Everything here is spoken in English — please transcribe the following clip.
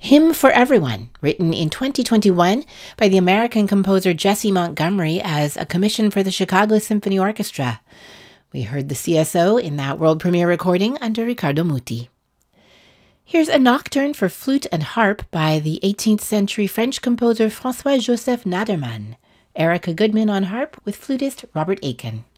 Hymn for Everyone, written in 2021 by the American composer Jessie Montgomery as a commission for the Chicago Symphony Orchestra. We heard the CSO in that world premiere recording under Riccardo Muti. Here's a nocturne for flute and harp by the 18th century French composer François-Joseph Naderman. Erica Goodman on harp with flutist Robert Aiken.